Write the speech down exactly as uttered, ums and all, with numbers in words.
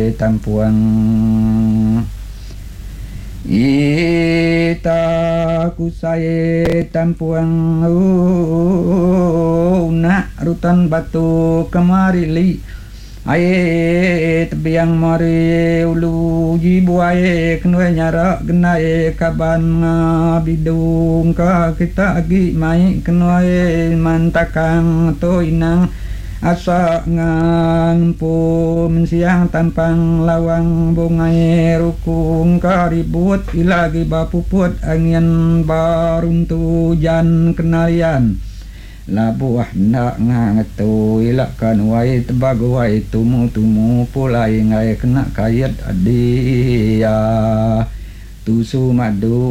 tampuang ita kusaye tampuang una rutan batu kemarili aye tebiang mari ulu jibuaye kenwe nyara genaye kaban bidung ka kita agi mai kenwe mantakang to inang asa ngampu mensiang tampang lawang bungai rukung karibut ilagi bapuput angin baruntu jan kenalian labuah nak ngangatu ilakan wai tebagu wai tumu tumu pulai ngai kena kayat adia tusu madu